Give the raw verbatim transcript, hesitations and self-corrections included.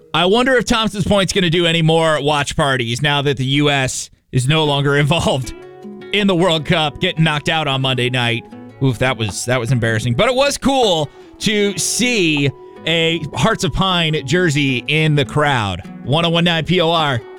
I wonder if Thompson's Point's going to do any more watch parties now that the U S is no longer involved in the World Cup, getting knocked out on Monday night. Oof, that was that was embarrassing. But it was cool to see a Hearts of Pine jersey in the crowd. one oh one point nine P O R.